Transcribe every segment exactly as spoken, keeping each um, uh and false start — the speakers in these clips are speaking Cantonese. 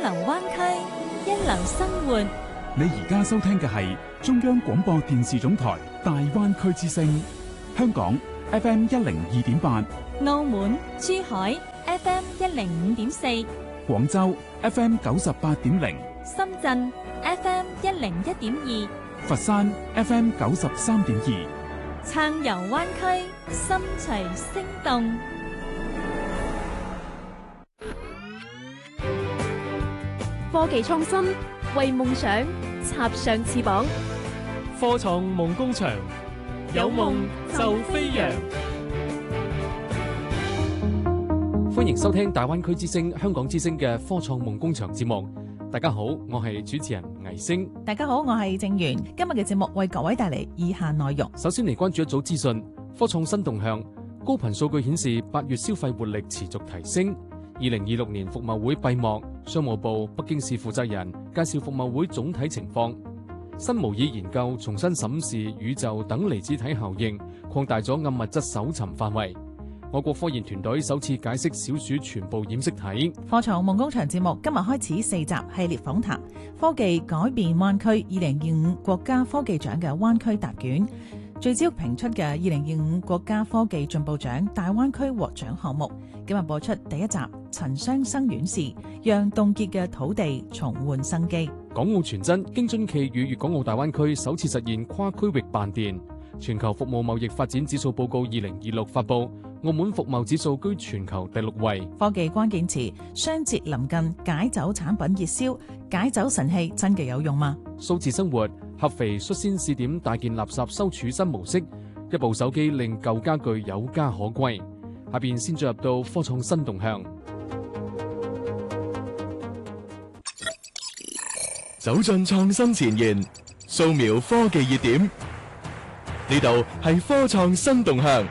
流灣區，一流生活。 你而家收聽嘅係中央廣播電視總台大灣區之聲，香港 F M 一零二點八， 澳門、珠海 F M 一零五點四， 廣州 F M 九十八點零， 深圳 F M 一零一點二， 佛山 F M 九十三點二。 暢遊灣區，心隨聲動。 科技創新，為夢想插上翅膀。 科創夢工場，有夢就飛揚。歡迎收聽大灣區之聲、香港之聲嘅科創夢工場節目。大家好，我係主持人倪星。 大家好，我係正源。今日嘅節目為各位帶嚟以下內容。 首先嚟關注一組資訊，科創新動向。高頻數據顯示，八月消費活力持續提升。二零二六年服貿會閉幕，商務部北京市負責人介紹服貿會總體情況。新模擬研究重新審視宇宙等離子體效應，擴大咗暗物質搜尋範圍。我國科研團隊首次解釋小鼠全部染色體。 科創夢工場節目今日開始四集系列訪談，科技改變灣區二零二五國家科技獎嘅灣區答卷，聚焦評出嘅二零二五國家科技進步獎大灣區獲獎項目。今日播出第一集，陳雙生院士讓凍結嘅土地重煥生機。 港澳傳真京津冀與粵港澳大灣區首次實現跨區域辦電。全球服務貿易發展指數報告二零二六發佈，澳門服貿指數居全球第六位。 科技關鍵詞，雙節臨近，解酒產品熱銷，解酒神器真嘅有用嗎？ 數字生活，合肥率先試點大件垃圾收儲新模式，一部手機令舊家具有家可歸。下邊先進入到科創新動向。 走進創新前沿，掃描科技熱點。呢度係科創新動向。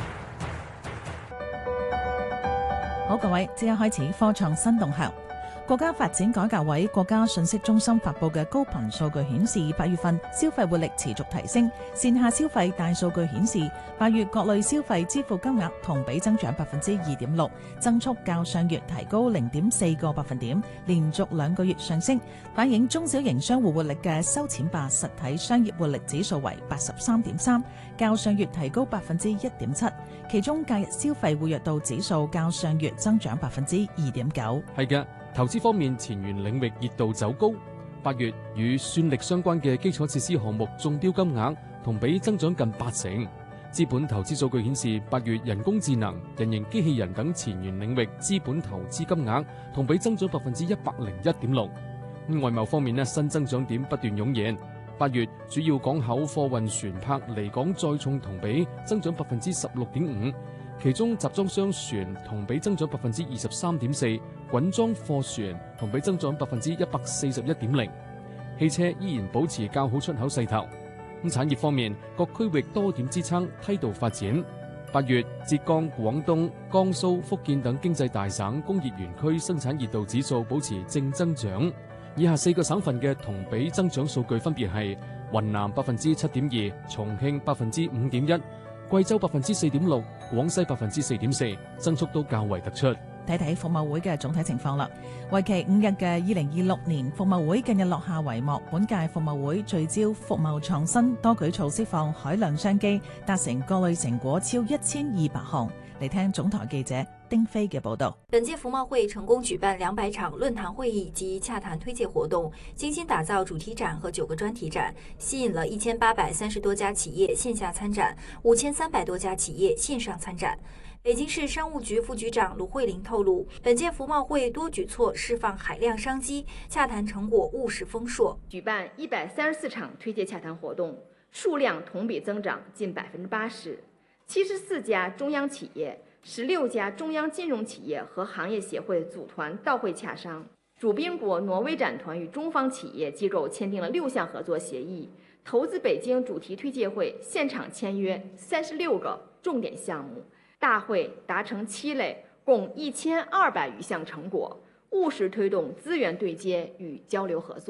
好，各位，即刻開始科創新動向。國家發展改革委國家信息中心發佈嘅高頻數據顯示，八月份消費活力持續提升。線下消費大數據顯示，八月各類消費支付金額同比增長百分之二點六，增速較上月提高零點四個百分點，連續兩個月上升。反映中小型商戶活力嘅收錢吧實體商業活力指數為八十三點三，較上月提高百分之一點七。其中假日消費活躍度指數較上月增長百分之二點九。 係嘅。投資方面，前沿領域熱度走高。八月與算力相關嘅基礎設施項目中標金額同比增長近八成。資本投資數據顯示，八月人工智能、人形機器人等前沿領域資本投資金額同比增長百分之一百零一點六。外貿方面呢，新增長點不斷湧現。八月主要港口貨運船舶離港載重同比增長百分之十六點五。其中集裝箱船同比增長百分之二十三點四，滾裝貨船同比增長百分之一百四十一點零。汽車依然保持較好出口勢頭。咁產業方面，各區域多點支撐梯度發展。八月，浙江、廣東、江蘇、福建等經濟大省工業園區生產熱度指數保持正增長。以下四個省份嘅同比增長數據分別係雲南百分之七點二，重慶百分之五點一。貴州百分之四點六，廣西百分之四點四，增速都較為突出。 睇睇服貿會嘅總體情況啦。為期五日嘅二零二六年服貿會近日落下帷幕。本屆服貿會聚焦服貿創新，多舉措釋放海量商機，達成各類成果超一千二百項。嚟聽總台記者丁飛嘅報道。 本屆服貿會成功舉辦兩百場論壇會議及洽談推介活動，精心打造主題展和九個專題展，吸引了一千八百三十多家企業線下參展，五千三百多家企業線上參展。北京市商務局副局長盧慧玲透露，本屆服貿會多舉措釋放海量商機，洽談成果務實豐碩。 舉辦一百三十四場推介洽談活動，數量同比增長近百分之八十。七十四家中央企業、十六家中央金融企業和行業協會組團到會洽商。主賓國挪威展團與中方企業機構簽訂了六項合作協議，投資北京主題推介會現場簽約三十六個重點項目，大會達成七類，共一千二百餘項成果，務實推動資源對接與交流合作。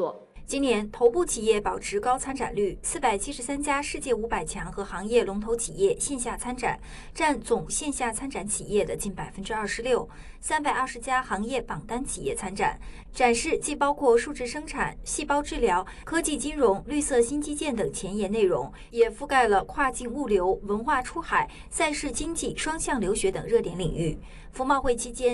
今年头部企业保持高参展率，四百七十三家世界五百强和行业龙头企业线下参展，占总线下参展企业的近百分之二十六。三百二十家行业榜单企业参展，展示既包括数字生产、细胞治疗、科技金融、绿色新基建等前沿内容，也覆盖了跨境物流、文化出海、赛事经济、双向留学等热点领域。服贸会期间，